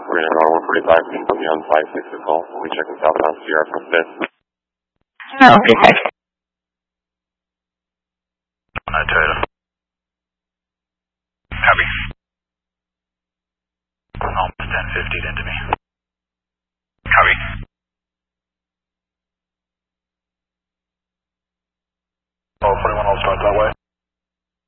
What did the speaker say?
We're going to go 145, can you put me on 56 as well? We'll be checking southbound Sierra from 5th. Oh, okay, thanks. On that Toyota. Copy. Almost 1050 into me.